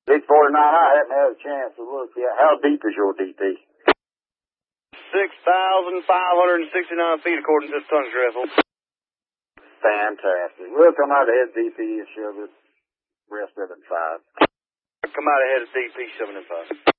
Big 49, I haven't had a chance to look yet. How deep is your DP? 6,569 feet according to the tongue drizzle. Fantastic. We'll come out ahead of DP and shove the rest of it in 5. Come out ahead of DP 7 and 5.